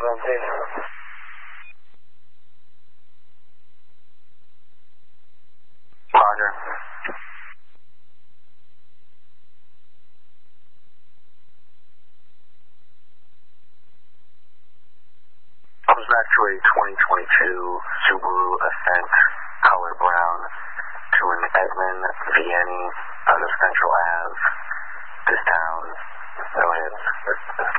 please. Roger. This is actually 2022 Subaru Ascent, color brown, to an Edmund Vianney out of Central Ave, this town. Go ahead.